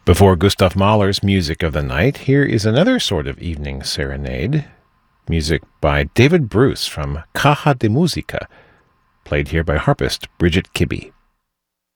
Before Gustav Mahler's Music of the Night, here is another sort of evening serenade, music by David Bruce from Caja de Musica, played here by harpist Bridget Kibbe.